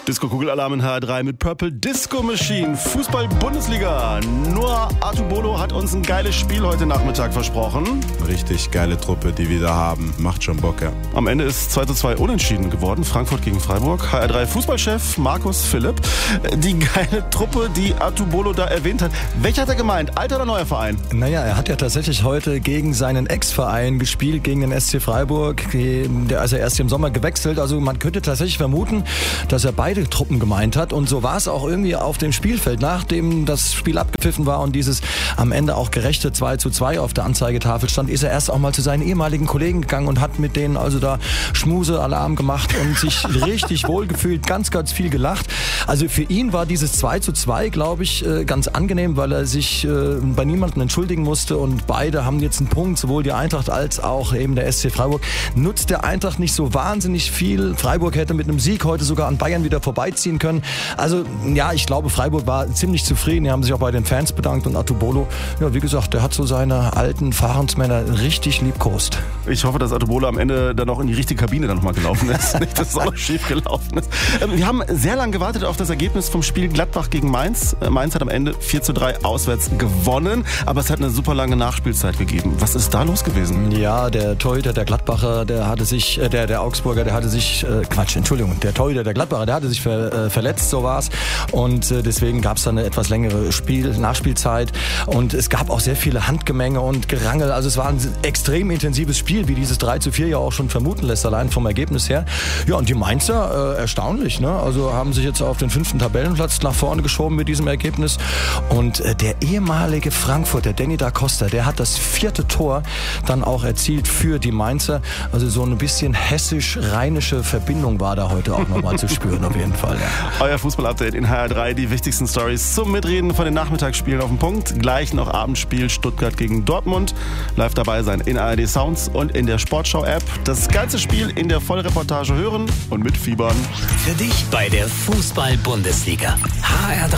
Disco-Kugelalarm in HR3 mit Purple Disco Machine. Fußball-Bundesliga. Noah Atubolo hat uns ein geiles Spiel heute Nachmittag versprochen. Richtig geile Truppe, die wir da haben. Macht schon Bock, ja. Am Ende ist 2:2 unentschieden geworden. Frankfurt gegen Freiburg. HR3 Fußballchef Markus Philipp. Die geile Truppe, die Atubolo da erwähnt hat. Welcher hat er gemeint? Alter oder neuer Verein? Naja, er hat ja tatsächlich heute gegen seinen Ex-Verein gespielt, gegen den SC Freiburg. Der ist ja erst im Sommer gewechselt. Also man könnte tatsächlich vermuten, dass er beide Truppen gemeint hat. Und so war es auch irgendwie auf dem Spielfeld. Nachdem das Spiel abgepfiffen war und dieses am Ende auch gerechte 2:2 auf der Anzeigetafel stand, ist er erst auch mal zu seinen ehemaligen Kollegen gegangen und hat mit denen also da Schmuse-Alarm gemacht und sich richtig wohlgefühlt, ganz, ganz viel gelacht. Also für ihn war dieses 2:2, glaube ich, ganz angenehm, weil er sich bei niemandem entschuldigen musste und beide haben jetzt einen Punkt, sowohl die Eintracht als auch eben der SC Freiburg. Nutzt der Eintracht nicht so wahnsinnig viel. Freiburg hätte mit einem Sieg heute sogar an Bayern wieder vorbeiziehen können. Also ja, ich glaube, Freiburg war ziemlich zufrieden. Die haben sich auch bei den Fans bedankt und Atubolo, ja, wie gesagt, der hat so seine alten Fahrensmänner richtig liebkost. Ich hoffe, dass Atubolo am Ende dann auch in die richtige Kabine dann nochmal gelaufen ist. Nicht, dass es auch noch schief gelaufen ist. Wir haben sehr lange gewartet auf das Ergebnis vom Spiel Gladbach gegen Mainz. Mainz hat am Ende 4:3 auswärts gewonnen, aber es hat eine super lange Nachspielzeit gegeben. Was ist da los gewesen? Ja, der Torhüter der Gladbacher, der Augsburger, der Torhüter der Gladbacher, der hatte sich verletzt, so war's. Und deswegen gab es dann eine etwas längere Nachspielzeit. Und es gab auch sehr viele Handgemenge und Gerangel. Also es war ein extrem intensives Spiel, wie dieses 3:4 ja auch schon vermuten lässt, allein vom Ergebnis her. Ja, und die Mainzer, erstaunlich, ne? Also haben sich jetzt auf den 5. Tabellenplatz nach vorne geschoben mit diesem Ergebnis. Und der ehemalige Frankfurter, Danny da Costa, der hat das 4. Tor dann auch erzielt für die Mainzer. Also so ein bisschen hessisch-rheinische Verbindung war da heute auch nochmal zu spüren, auf jeden Fall. Ja. Euer Fußball-Update in HR3, die wichtigsten Stories zum Mitreden von den Nachmittagsspielen auf den Punkt. Gleich noch Abendspiel Stuttgart gegen Dortmund. Live dabei sein in ARD Sounds und in der Sportschau-App. Das ganze Spiel in der Vollreportage hören und mitfiebern. Für dich bei der Fußball-Bundesliga. HR3.